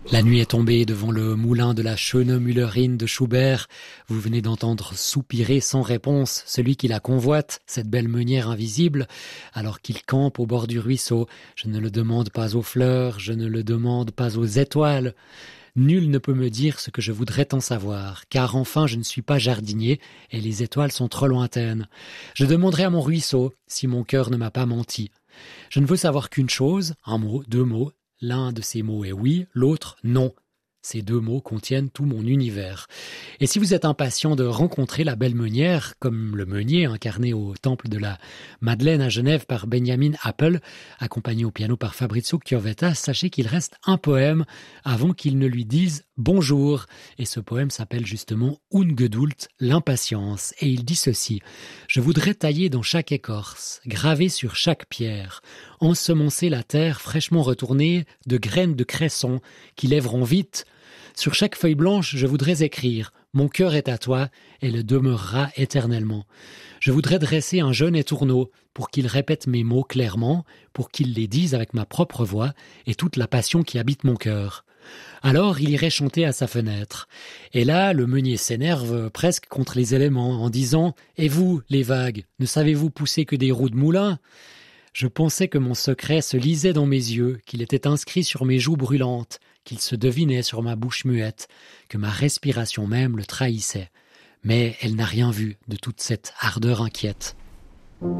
La nuit est tombée devant le moulin de la Schöne Müllerin de Schubert. Vous venez d'entendre soupirer sans réponse celui qui la convoite, cette belle meunière invisible, alors qu'il campe au bord du ruisseau. Je ne le demande pas aux fleurs, je ne le demande pas aux étoiles. Nul ne peut me dire ce que je voudrais en savoir, car enfin je ne suis pas jardinier et les étoiles sont trop lointaines. Je demanderai à mon ruisseau si mon cœur ne m'a pas menti. Je ne veux savoir qu'une chose, un mot, deux mots. L'un de ces mots est oui, l'autre non. Ces deux mots contiennent tout mon univers. Et si vous êtes impatient de rencontrer la belle meunière, comme le meunier incarné au temple de la Madeleine à Genève par Benjamin Appel, accompagné au piano par Fabrizio Chiovetta, sachez qu'il reste un poème avant qu'il ne lui dise bonjour. Et ce poème s'appelle justement Ungeduld, l'impatience. Et il dit ceci: je voudrais tailler dans chaque écorce, graver sur chaque pierre, ensemencer la terre fraîchement retournée de graines de cresson qui lèveront vite. Sur chaque feuille blanche, je voudrais écrire « Mon cœur est à toi et le demeurera éternellement ». Je voudrais dresser un jeune étourneau pour qu'il répète mes mots clairement, pour qu'il les dise avec ma propre voix et toute la passion qui habite mon cœur. Alors il irait chanter à sa fenêtre. Et là, le meunier s'énerve presque contre les éléments en disant « Et vous, les vagues, ne savez-vous pousser que des roues de moulin ?» Je pensais que mon secret se lisait dans mes yeux, qu'il était inscrit sur mes joues brûlantes, qu'il se devinait sur ma bouche muette, que ma respiration même le trahissait. Mais elle n'a rien vu de toute cette ardeur inquiète.